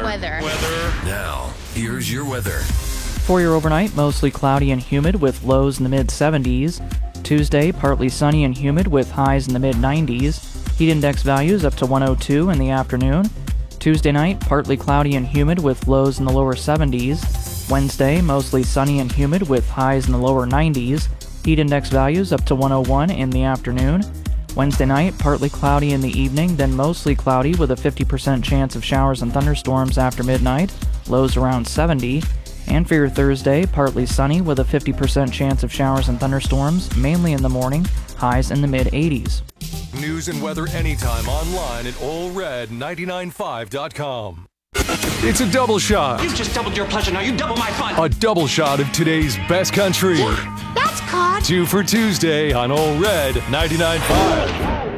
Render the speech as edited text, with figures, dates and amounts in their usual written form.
Weather. Now, here's your weather. For your overnight, mostly cloudy and humid with lows in the mid-70s. Tuesday, partly sunny and humid with highs in the mid-90s. Heat index values up to 102 in the afternoon. Tuesday night, partly cloudy and humid with lows in the lower 70s. Wednesday, mostly sunny and humid with highs in the lower 90s. Heat index values up to 101 in the afternoon. Wednesday night, partly cloudy in the evening, then mostly cloudy with a 50% chance of showers and thunderstorms after midnight, lows around 70. And for your Thursday, partly sunny with a 50% chance of showers and thunderstorms, mainly in the morning, highs in the mid-80s. News and weather anytime online at allred995.com. It's a double shot. You've just doubled your pleasure, now you double my fun. A double shot of today's best country. That's caught. 2 for Tuesday on All Red 99.5.